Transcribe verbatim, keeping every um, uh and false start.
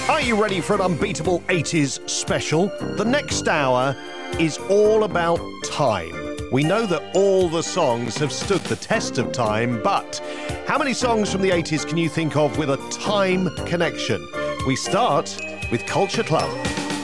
Are you ready for an unbeatable eighties special? The next hour is all about time. We know that all the songs have stood the test of time, but how many songs from the eighties can you think of with a time connection? We start with Culture Club.